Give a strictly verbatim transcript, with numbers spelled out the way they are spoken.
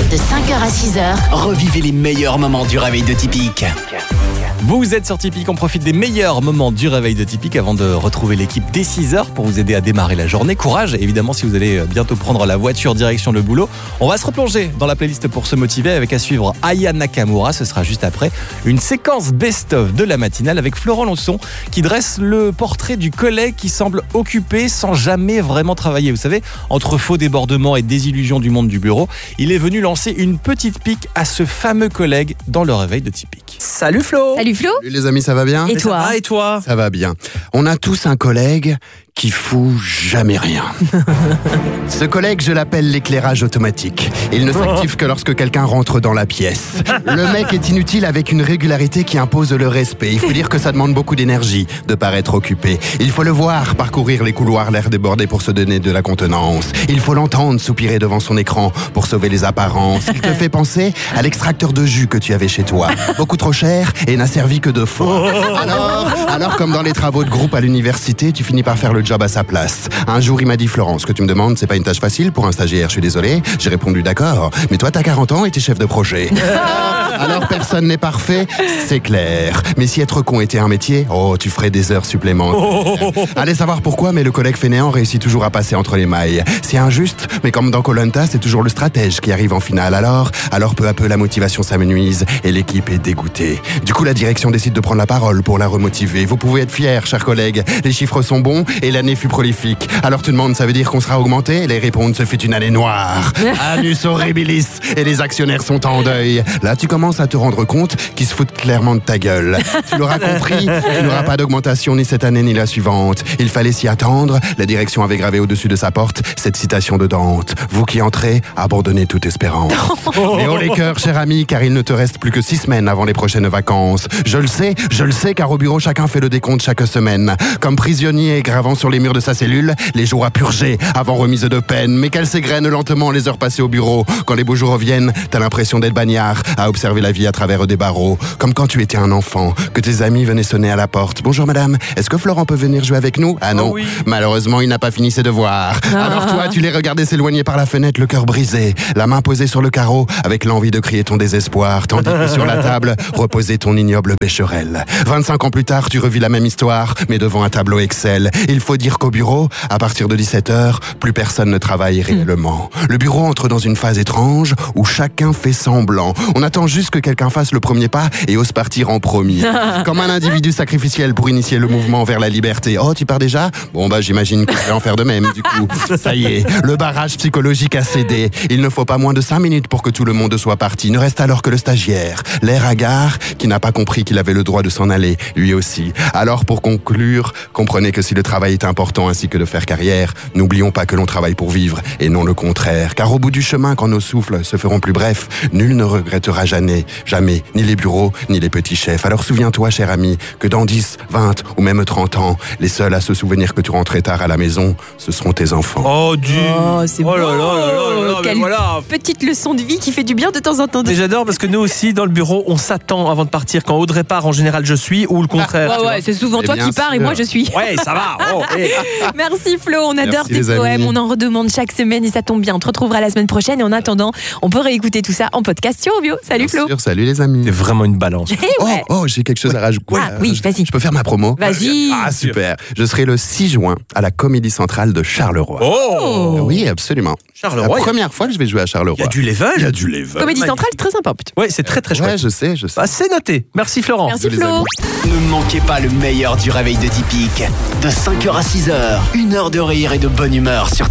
De cinq heures à six heures, Revivez les meilleurs moments du réveil de Tipique. Vous êtes sur Tipique, on profite des meilleurs moments du réveil de Tipique avant de retrouver l'équipe dès six heures pour vous aider à démarrer la journée. Courage, évidemment, si vous allez bientôt prendre la voiture direction le boulot. On va se replonger dans la playlist pour se motiver avec à suivre Aya Nakamura. Ce sera juste après une séquence best-of de la matinale avec Florent Lançon qui dresse le portrait du collègue qui semble occupé sans jamais vraiment travailler. Vous savez, entre faux débordements et désillusions du monde du bureau, il est venu lancer une petite pique à ce fameux collègue dans le réveil de Tipique. Salut Flo. Salut Flo. Salut les amis, ça va bien ? Et toi ? Ah, et toi ? Ça va bien. On a tous un collègue qui fout jamais rien. Ce collègue, je l'appelle l'éclairage automatique. Il ne s'active que lorsque quelqu'un rentre dans la pièce. Le mec est inutile avec une régularité qui impose le respect. Il faut dire que ça demande beaucoup d'énergie de paraître occupé. Il faut le voir parcourir les couloirs l'air débordé pour se donner de la contenance. Il faut l'entendre soupirer devant son écran pour sauver les apparences. Il te fait penser à l'extracteur de jus que tu avais chez toi. Beaucoup trop cher et n'a servi que deux fois. Alors, alors comme dans les travaux de groupe à l'université, tu finis par faire le job à sa place. Un jour, il m'a dit, Florent, ce que tu me demandes, c'est pas une tâche facile pour un stagiaire, je suis désolé. J'ai répondu, d'accord, mais toi, t'as quarante ans et t'es chef de projet. Alors, personne n'est parfait, c'est clair. Mais si être con était un métier, oh, tu ferais des heures supplémentaires. Allez savoir pourquoi, mais le collègue fainéant réussit toujours à passer entre les mailles. C'est injuste, mais comme dans Koh-Lanta, c'est toujours le stratège qui arrive en finale. Alors, alors peu à peu, la motivation s'amenuise et l'équipe est dégoûtée. Du coup, la direction décide de prendre la parole pour la remotiver. Vous pouvez être fiers, chers collègues. Les chiffres sont bons et l'année fut prolifique. Alors tu demandes, ça veut dire qu'on sera augmenté ? Les répondent, ce fut une année noire. Annus horribilis. Et les actionnaires sont en deuil. Là, tu commences à te rendre compte qu'ils se foutent clairement de ta gueule. Tu l'auras compris, il n'y aura pas d'augmentation ni cette année ni la suivante. Il fallait s'y attendre. La direction avait gravé au-dessus de sa porte cette citation de Dante. Vous qui entrez, abandonnez toute espérance. Mais haut les cœurs, cher ami, car il ne te reste plus que six semaines avant les prochaines vacances. Je le sais, je le sais, car au bureau, chacun fait le décompte chaque semaine. Comme prisonnier gravant sur les murs de sa cellule, les jours à purger avant remise de peine. Mais qu'elles s'égrènent lentement les heures passées au bureau. Quand les beaux jours reviennent, t'as l'impression d'être bagnard, à observer la vie à travers des barreaux. Comme quand tu étais un enfant, que tes amis venaient sonner à la porte. Bonjour madame, est-ce que Florent peut venir jouer avec nous ? Ah non, Oh oui. Malheureusement, il n'a pas fini ses devoirs. Ah. Alors toi, tu les regardais s'éloigner par la fenêtre, le cœur brisé, la main posée sur le carreau, avec l'envie de crier ton désespoir, tandis que sur la table reposait ton ignoble bécherel. vingt-cinq ans plus tard, tu revis la même histoire, mais devant un tableau Excel. Il faut dire qu'au bureau, à partir de dix-sept heures, plus personne ne travaille réellement. Le bureau entre dans une phase étrange où chacun fait semblant. On attend juste que quelqu'un fasse le premier pas et ose partir en premier. Comme un individu sacrificiel pour initier le mouvement vers la liberté. Oh, tu pars déjà ? Bon bah j'imagine que je vais en faire de même du coup. Ça y est, le barrage psychologique a cédé. Il ne faut pas moins de cinq minutes pour que tout le monde soit parti. Ne reste alors que le stagiaire, l'air hagard, qui n'a pas compris qu'il avait le droit de s'en aller, lui aussi. Alors pour conclure, comprenez que si le travail est important ainsi que de faire carrière, n'oublions pas que l'on travaille pour vivre et non le contraire. Car au bout du chemin, quand nos souffles se feront plus brefs, nul ne regrettera jamais, jamais, ni les bureaux, ni les petits chefs. Alors souviens-toi, cher ami, que dans dix, vingt ou même trente ans, les seuls à se souvenir que tu rentrais tard à la maison, ce seront tes enfants. Oh Dieu. Oh, c'est Oh beau. là là là là là là, mais Quelle voilà. petite leçon de vie qui fait du bien de temps en temps. Et j'adore parce que nous aussi, dans le bureau, on s'attend avant de partir. Quand Audrey part, en général, je suis, ou le contraire. Ouais, tu vois. ouais, c'est souvent Eh toi bien qui pars et sûr. moi je suis. Ouais, ça va. Oh, hey. Merci Flo, on adore Merci, tes les amis. poèmes, on en redemande chaque semaine et ça tombe bien. On te retrouvera la semaine prochaine et en attendant, on peut réécouter tout ça en podcast sur Ovio. Salut Bien Flo. sûr, salut les amis. C'est vraiment une balance. Eh Oh, ouais. oh, j'ai quelque chose à rajouter. Ah, oui, vas-y. Je peux faire ma promo ? Vas-y. Ah, super. Je serai le six juin à la Comédie Centrale de Charleroi. Oh, Oui, absolument. Charleroi. La première fois que je vais jouer à Charleroi. Il y a du level. Il y a du level. Comédie Centrale, très sympa. Ouais, c'est très très chouette. Ouais, je sais, je sais. Ah, c'est noté. Merci Florent. Merci les Flo. amis. Ne manquez pas le meilleur du réveil de Tipique. De cinq heures à six heures, une heure de rire et de bonne humeur sur